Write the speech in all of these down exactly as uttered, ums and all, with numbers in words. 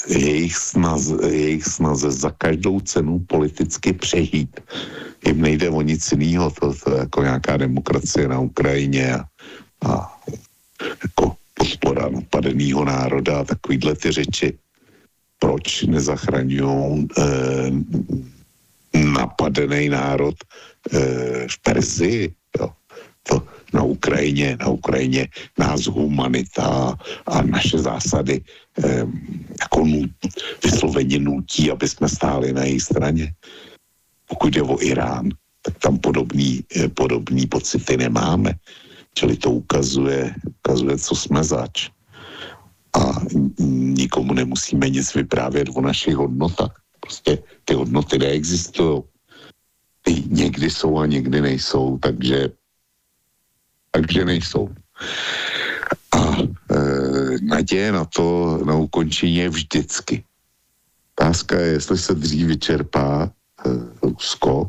jejich snaze, jejich snaze za každou cenu politicky přežít. Jim nejde o nic jiného, to, to je jako nějaká demokracie na Ukrajině a, a jako podpora napadenýho národa a takovýhle ty řeči. Proč nezachraňují eh, napadený národ eh, v Perzii? Jo. To na Ukrajině, na Ukrajině nás humanita a naše zásady eh, jako nut, vysloveně nutí, aby jsme stáli na její straně. Pokud jde o Irán, tak tam podobný, eh, podobný pocity nemáme. Čili to ukazuje, ukazuje, co jsme zač. A nikomu nemusíme nic vyprávět o našich hodnotách. Prostě ty hodnoty neexistují. Ty někdy jsou a někdy nejsou, takže takže nejsou. A e, naděje na to, na ukončení je vždycky. Otázka je, jestli se dřív vyčerpá e, Rusko,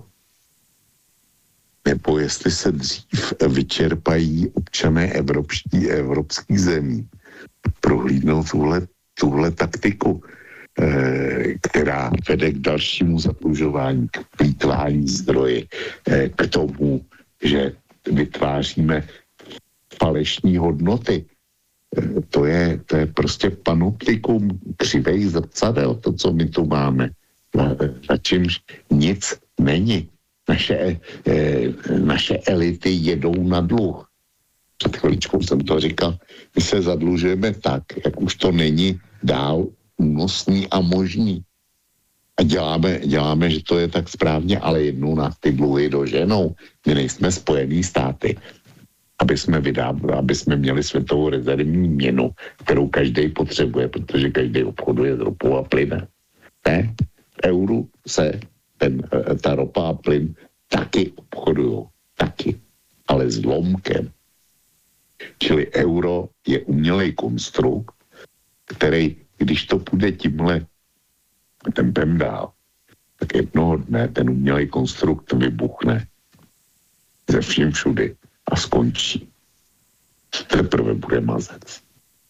nebo jestli se dřív vyčerpají občané evropští, evropských zemí. Prohlídnout tuhle, tuhle taktiku, e, která vede k dalšímu zadlužování, k plýtvání zdroji, e, k tomu, že vytváříme falešní hodnoty. E, to, je, to je prostě panoptikum křivých zrcadel, to, co my tu máme. Za čímž nic není. Naše, e, naše elity jedou na dluh. Před chvíličkou jsem to říkal, my se zadlužujeme tak, jak už to není dál únosný a možný. A děláme, děláme, že to je tak správně, ale jednou nás ty dluhy doženou. My nejsme Spojený státy, aby jsme, vydávali, aby jsme měli světovou rezervní měnu, kterou každý potřebuje, protože každý obchoduje s ropou a plynem. Ne? V euru se ten, ta ropa a plyn taky obchodují. Taky. Ale s lomkem. Čili euro je umělej konstrukt, který, když to půjde tímhle tempem dál, tak jednoho dne ten umělej konstrukt vybuchne ze vším všudy a skončí. Teprve bude mazec.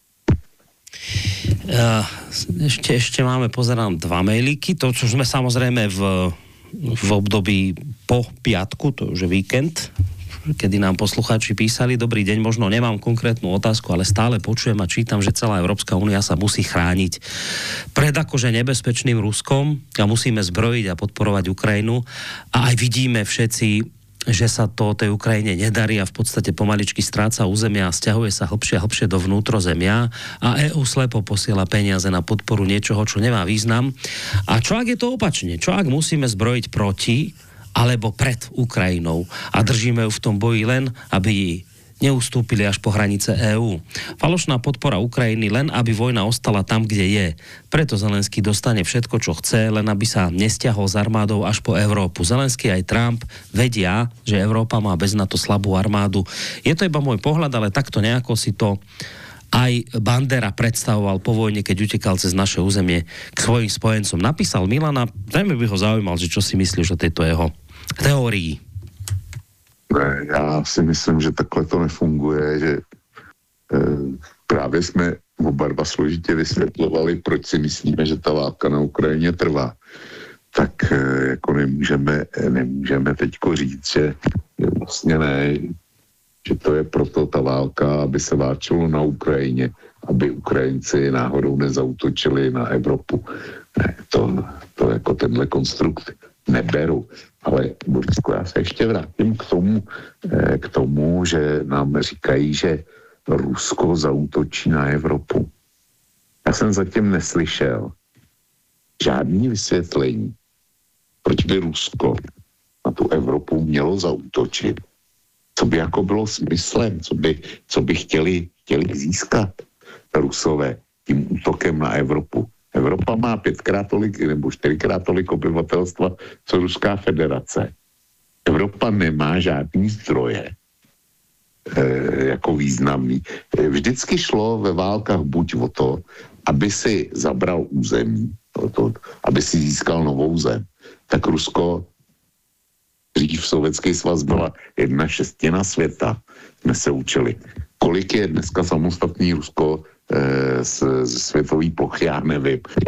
Uh, ešte, ešte máme, pozerám, dva mailíky, to, čo sme samozrejme v, v období po piatku, to už je víkend, kedy nám poslucháči písali, dobrý deň, možno nemám konkrétnu otázku, ale stále počujem a čítam, že celá Európska únia sa musí chrániť pred akože nebezpečným Ruskom a musíme zbrojiť a podporovať Ukrajinu a aj vidíme všetci, že sa to tej Ukrajine nedarí a v podstate pomaličky stráca územia a sťahuje sa hlbšie a hlbšie do vnútrozemia a é ú slepo posiela peniaze na podporu niečoho, čo nemá význam. A čo ak je to opačne? Čo ak musíme zbrojiť proti alebo pred Ukrajinou a držíme ju v tom boji len, aby neustúpili až po hranice é ú. Falošná podpora Ukrajiny len, aby vojna ostala tam, kde je. Preto Zelenský dostane všetko, čo chce, len aby sa nestiahol s armádou až po Európu. Zelenský aj Trump vedia, že Európa má bez NATO slabú armádu. Je to iba môj pohľad, ale takto nejako si to aj Bandera predstavoval po vojne, keď utekal cez naše územie k svojim spojencom. Napísal Milana, zrejme by ho zaujímal, že čo si myslíš o tejto jeho teórii. Ne, já si myslím, že takhle to nefunguje, že e, právě jsme oba dva složitě vysvětlovali, proč si myslíme, že ta válka na Ukrajině trvá. Tak e, jako nemůžeme, nemůžeme teďko říct, že vlastně ne, že to je proto ta válka, aby se válčilo na Ukrajině, aby Ukrajinci náhodou nezautočili na Evropu. Ne, to, to jako tenhle konstrukt neberu. Ale Borisku, já se ještě vrátím k tomu, k tomu, že nám říkají, že Rusko zaútočí na Evropu. Já jsem zatím neslyšel žádný vysvětlení, proč by Rusko na tu Evropu mělo zaútočit. Co by jako bylo smyslem, co by, co by chtěli, chtěli získat Rusové tím útokem na Evropu. Evropa má pětkrát tolik nebo čtyřikrát tolik obyvatelstva, co Ruská federace. Evropa nemá žádný zdroje e, jako významný. E, vždycky šlo ve válkách buď o to, aby si zabral území, to, to, aby si získal novou zem. Tak Rusko, dřív Sovětský svaz byla jedna šestina světa, jsme se učili. Kolik je dneska samostatný Rusko z, z světové plochy, já nevím.